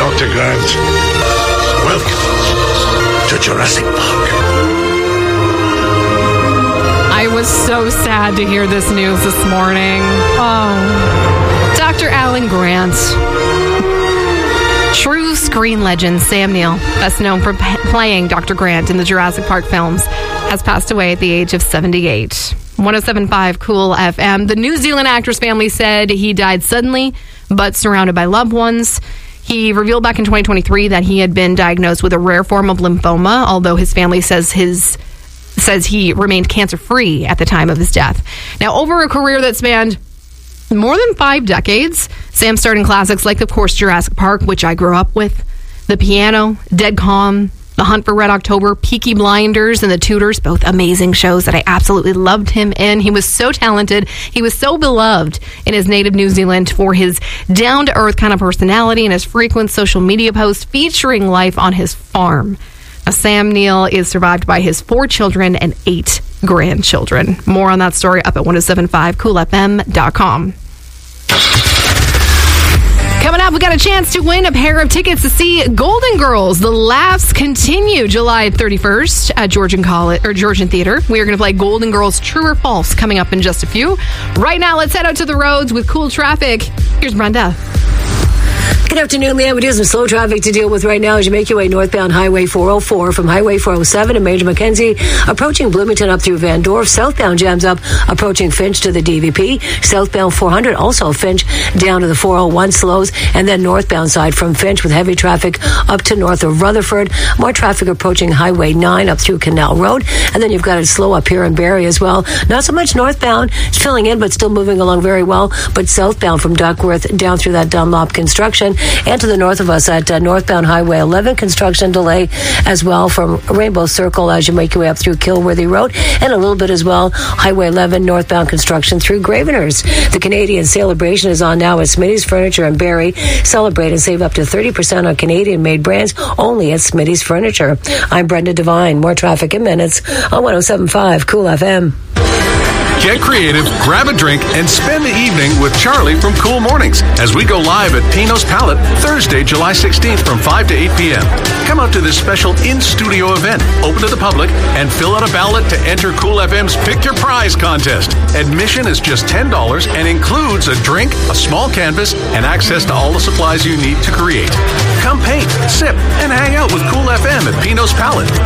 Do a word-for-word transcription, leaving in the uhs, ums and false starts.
Doctor Grant, welcome to Jurassic Park. I was so sad to hear this news this morning. Oh. Doctor Alan Grant. True screen legend Sam Neill, best known for p- playing Doctor Grant in the Jurassic Park films, has passed away at the age of seventy-eight. one oh seven point five Cool F M. The New Zealand actor's family said he died suddenly, but surrounded by loved ones. He revealed back in twenty twenty-three that he had been diagnosed with a rare form of lymphoma, although his family says his says he remained cancer-free at the time of his death. Now, over a career that spanned more than five decades, Sam starred in classics like, of course, Jurassic Park, which I grew up with, The Piano, Dead Calm, The Hunt for Red October, Peaky Blinders, and The Tudors, both amazing shows that I absolutely loved him in. He was so talented. He was so beloved in his native New Zealand for his down-to-earth kind of personality and his frequent social media posts featuring life on his farm. Now, Sam Neill is survived by his four children and eight grandchildren. More on that story up at ten seventy-five cool f m dot com. Coming up, we got a chance to win a pair of tickets to see Golden Girls. The laughs continue July thirty-first at Georgian College or Georgian Theater. We are going to play Golden Girls True or False coming up in just a few. Right now, let's head out to the roads with cool traffic. Here's Brenda. Good afternoon, Leanne. We do have some slow traffic to deal with right now as you make your way northbound Highway four oh four from Highway four oh seven and Major Mackenzie, approaching Bloomington up through Van Dorf. Southbound jams up, approaching Finch to the D V P. Southbound four hundred, also Finch down to the four oh one slows, and then northbound side from Finch with heavy traffic up to north of Rutherford. More traffic approaching Highway nine up through Canal Road, and then you've got it slow up here in Barrie as well. Not so much northbound, it's filling in, but still moving along very well. But southbound from Duckworth down through that Dunlop construction. And to the north of us at uh, northbound Highway eleven, construction delay as well from Rainbow Circle as you make your way up through Kilworthy Road, and a little bit as well Highway eleven northbound construction through Graveners. The Canadian celebration is on now at Smitty's Furniture in Barrie. Celebrate and save up to thirty percent on Canadian-made brands only at Smitty's Furniture. I'm Brenda Devine. More traffic in minutes on ten seventy-five Cool F M. Get creative, grab a drink, and spend the evening with Charlie from Cool Mornings as we go live at Pino's Palette Thursday, July sixteenth from five to eight p.m. Come out to this special in-studio event, open to the public, and fill out a ballot to enter Cool F M's Pick Your Prize contest. Admission is just ten dollars and includes a drink, a small canvas, and access to all the supplies you need to create. Come paint, sip, and hang out with Cool F M at Pino's Palette.